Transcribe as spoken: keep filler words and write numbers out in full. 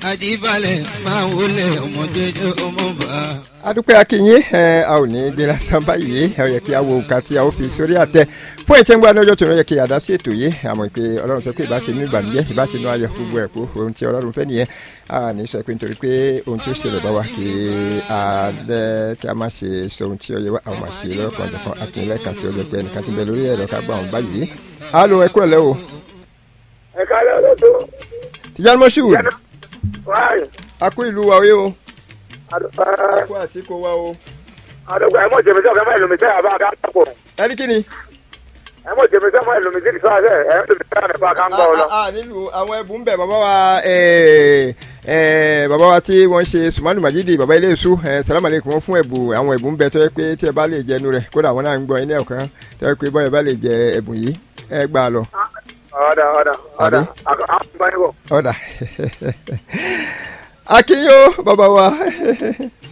àdìbalẹ̀ máa wọlé ọmọ jẹjẹ ọmọ bá. adúpẹ́ akínyìn ẹ a ò ní gbé lásán báyìí ẹ ó yẹ kí a wo nǹkan tí a ó fi sórí àtẹ fún ẹ̀tẹ́ ń gbá ní ọjọ́ tó ń yẹ kí a dá sí ètò yìí àmọ́ pé ọlọ́run sọ pé ìbáṣe ní ìbànújẹ́ ìbáṣe ní ayọ̀ gbogbo ẹ̀ kó ohun tí ọlọ́run fẹ́ nìyẹn a ní sọ pé nítorí pé ohun tí ó ṣẹlẹ̀ bá wa kí a lẹ́ kí a má ṣe sọ ohun tí ó yẹ wá àwọn àṣẹ lọ́kàn jọ̀kan akínyìn kan sí ọjọ́ pé ẹnìkan ti bẹ lórí ẹ̀rọ ká gbà wọn báyìí alo ẹ kúrẹ̀ lẹ́ o. ẹ kálẹ̀ lọ́dọ̀. Tijani Moshood a kú ìlú wa o. adúpẹ́. kó àsìkò wa o. adúpẹ́ ẹ mọ̀ jẹ̀mí sọ́ọ̀ fẹ́ mọ̀ ẹlòmí sẹ́yà bá a ká ń pọ̀. ẹni kí ni. ẹ mọ̀ jẹ̀mí sọ́ọ̀ mọ̀ ẹlòmí sẹ́yà sọ́ọ̀ ẹ ẹ ẹlòmí sẹ́yà nípa ká ń pọ̀ lọ. a nílùú àwọn ẹbùn bẹ bàbá wa bàbá wa tí wọ́n ṣe Sumanu Majidi bàbá ilé ìṣú salamu aleykum wọ́n fún ẹ̀bùn àwọn ẹ̀bùn bẹ tó yẹ pé tí ẹ bá lè jẹnu rẹ̀ kódà wọn náà ń gbọ́ ilé ọ̀kan tó yẹ pé bọ́yẹ̀ bá lè jẹ ẹ̀bùn yìí ẹ gbà lọ. ọ̀dà ọ̀dà ọ̀dà àwọn ọ̀dà akínyó bàbá wa.